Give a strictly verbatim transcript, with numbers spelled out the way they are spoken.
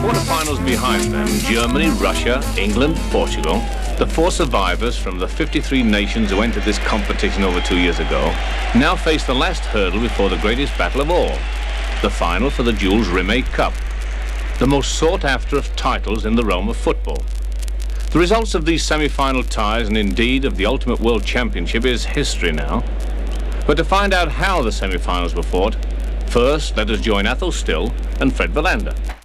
quarterfinals behind them, Germany, Russia, England, Portugal, the four survivors from the fifty-three nations who entered this competition over two years ago, now face the last hurdle before the greatest battle of all, the final for the Jules Rimet Cup, the most sought after of titles in the realm of football. The results of these semi-final ties, and indeed of the Ultimate World Championship, is history now. But to find out how the semi-finals were fought, first let us join Athol Still and Fred Wallander.